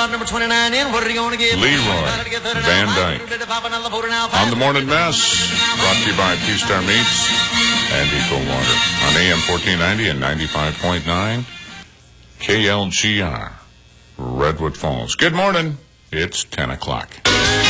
lot number 29 in. What are you going to give? Leroy Van Dyke. On the Morning Mess, brought to you by T-Star Meats and Eco Water on AM 1490 and 95.9 KLGR, Redwood Falls. Good morning. It's 10 o'clock.